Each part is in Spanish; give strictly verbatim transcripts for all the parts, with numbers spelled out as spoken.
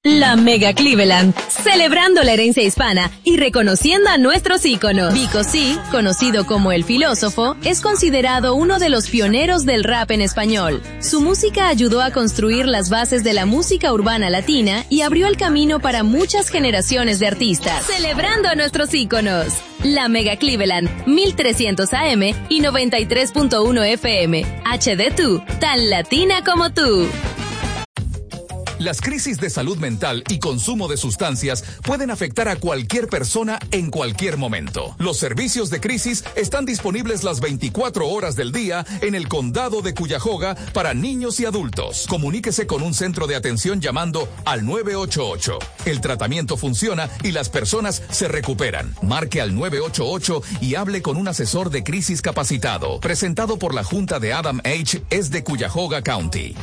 La Mega Cleveland, celebrando la herencia hispana y reconociendo a nuestros íconos. Vico C, conocido como el filósofo, es considerado uno de los pioneros del rap en español. Su música ayudó a construir las bases de la música urbana latina y abrió el camino para muchas generaciones de artistas. Celebrando a nuestros íconos. La Mega Cleveland, mil trescientos A M y noventa y tres punto uno F M. H D dos, tan latina como tú. Las crisis de salud mental y consumo de sustancias pueden afectar a cualquier persona en cualquier momento. Los servicios de crisis están disponibles las veinticuatro horas del día en el condado de Cuyahoga para niños y adultos. Comuníquese con un centro de atención llamando al nueve ocho ocho. El tratamiento funciona y las personas se recuperan. Marque al nueve ocho ocho y hable con un asesor de crisis capacitado. Presentado por la Junta de Adam H. es de Cuyahoga County.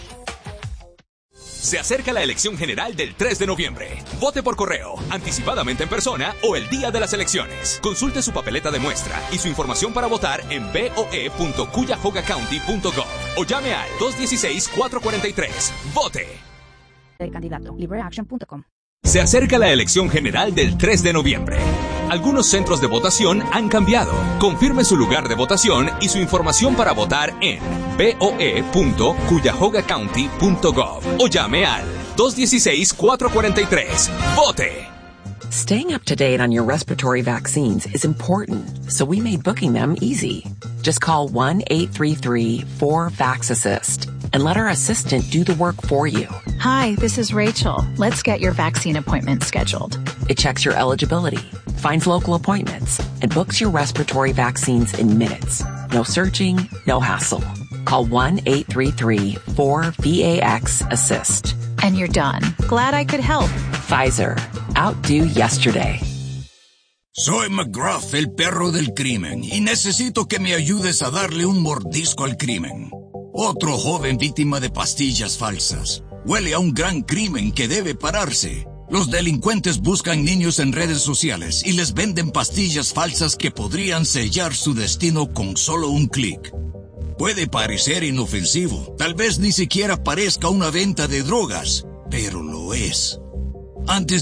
Se acerca la elección general del tres de noviembre. Vote por correo, anticipadamente en persona o el día de las elecciones. Consulte su papeleta de muestra y su información para votar en b o e punto cuyahoga county punto gov o llame al dos uno seis, cuatro cuatro tres. Vote. El candidato, libre action punto com. Se acerca la elección general del tres de noviembre. Algunos centros de votación han cambiado. Confirme su lugar de votación y su información para votar en b o e punto cuyahoga county punto gov o llame al dos uno seis, cuatro cuatro tres. Vote. Staying up to date on your respiratory vaccines is important, so we made booking them easy. Just call one eight three three, four, VAX-ASSIST and let our assistant do the work for you. Hi, this is Rachel. Let's get your vaccine appointment scheduled. It checks your eligibility, finds local appointments, and books your respiratory vaccines in minutes. No searching, no hassle. Call one eight three three, four, VAX-ASSIST. And you're done. Glad I could help. Pfizer. Outdo yesterday. Soy McGruff, el perro del crimen, y necesito que me ayudes a darle un mordisco al crimen. Otro joven víctima de pastillas falsas. Huele a un gran crimen que debe pararse. Los delincuentes buscan niños en redes sociales y les venden pastillas falsas que podrían sellar su destino con solo un clic. Puede parecer inofensivo, tal vez ni siquiera parezca una venta de drogas, pero lo es. Antes